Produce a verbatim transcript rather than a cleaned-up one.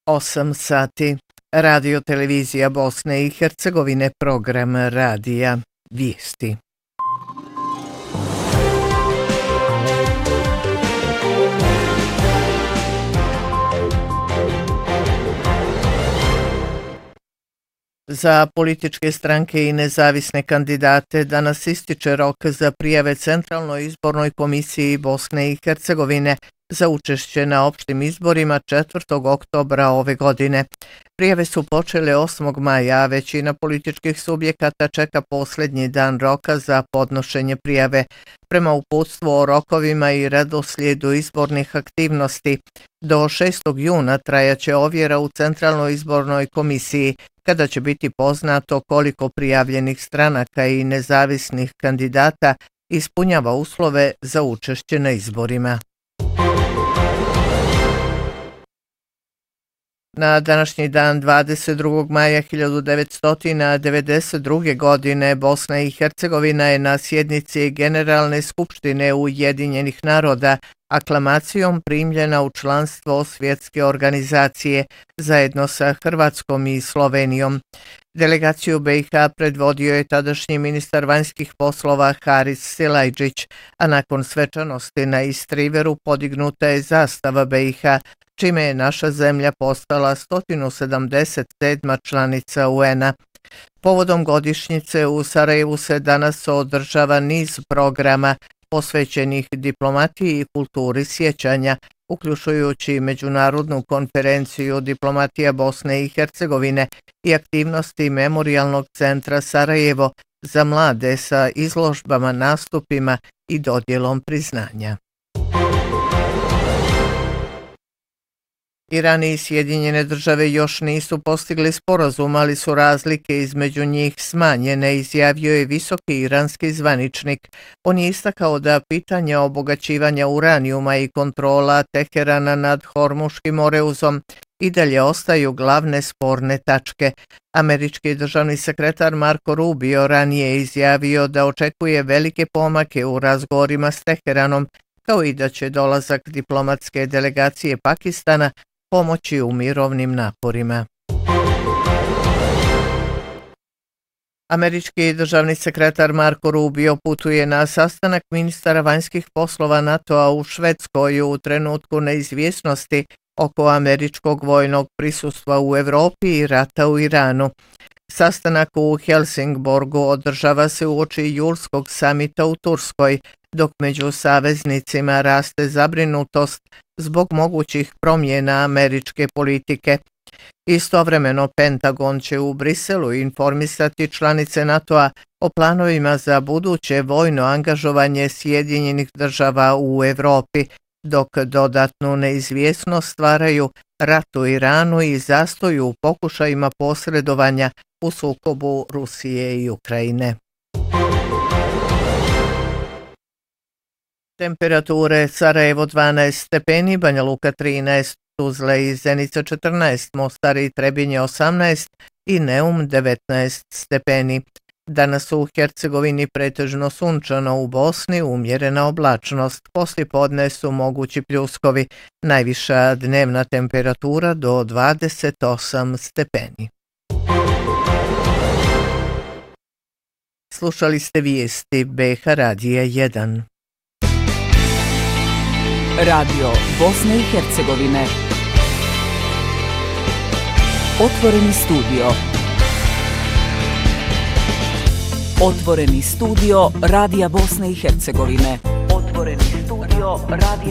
osam sati. Radio televizija Bosne i Hercegovine, program radija Vijesti. Za političke stranke i nezavisne kandidate danas ističe rok za prijave Centralnoj izbornoj komisiji Bosne i Hercegovine za učešće na opštim izborima četvrtog oktobra ove godine. Prijave su počele osmog maja, a većina političkih subjekata čeka posljednji dan roka za podnošenje prijave. Prema uputstvu o rokovima i redoslijedu izbornih aktivnosti, do šestog juna trajaće ovjera u Centralnoj izbornoj komisiji, kada će biti poznato koliko prijavljenih stranaka i nezavisnih kandidata ispunjava uslove za učešće na izborima. Na današnji dan dvadeset drugog maja hiljadu devetsto devedeset druge. godine Bosna i Hercegovina je na sjednici Generalne skupštine Ujedinjenih naroda aklamacijom primljena u članstvo Svjetske organizacije zajedno sa Hrvatskom i Slovenijom. Delegaciju B i H predvodio je tadašnji ministar vanjskih poslova Haris Silajdžić, a nakon svečanosti na Istriveru podignuta je zastava B i H, čime je naša zemlja postala sto sedamdeset sedma članica U N-a. Povodom godišnjice u Sarajevu se danas održava niz programa posvećenih diplomatiji i kulturi sjećanja, uključujući Međunarodnu konferenciju Diplomatija Bosne i Hercegovine i aktivnosti Memorijalnog centra Sarajevo za mlade sa izložbama, nastupima i dodjelom priznanja. Iran i Sjedinjene države još nisu postigli sporazum, ali su razlike između njih smanjene, izjavio je visoki iranski zvaničnik. On je istakao da pitanja obogaćivanja uranijuma i kontrola Teherana nad Hormuškim Moreuzom i dalje ostaju glavne sporne tačke. Američki državni sekretar Marco Rubio ranije je izjavio da očekuje velike pomake u razgovorima s Teheranom, kao i da će dolazak diplomatske delegacije Pakistana pomoći u mirovnim naporima. Američki državni sekretar Marco Rubio putuje na sastanak ministara vanjskih poslova NATO-a u Švedskoj u trenutku neizvjesnosti oko američkog vojnog prisustva u Europi i rata u Iranu. Sastanak u Helsingborgu održava se uoči julskog samita u Turskoj, dok među saveznicima raste zabrinutost zbog mogućih promjena američke politike. Istovremeno Pentagon će u Briselu informisati članice NATO-a o planovima za buduće vojno angažovanje Sjedinjenih država u Europi, dok dodatnu neizvjesnost stvaraju rat u Iranu i zastoju u pokušajima posredovanja u sukobu Rusije i Ukrajine. Temperature: Sarajevo dvanaest stepeni, Banja Luka trinaest, Tuzla i Zenica četrnaest, Mostar i Trebinje osamnaest i Neum devetnaest stepeni. Danas u Hercegovini pretežno sunčano, u Bosni umjerena oblačnost, poslijepodne su mogući pljuskovi, najviša dnevna temperatura do dvadeset osam stepeni. Slušali ste vijesti B H Radija jedan. Radio Bosne i Hercegovine. Otvoreni studio. Otvoreni studio Radija Bosne i Hercegovine. Otvoreni studio Radija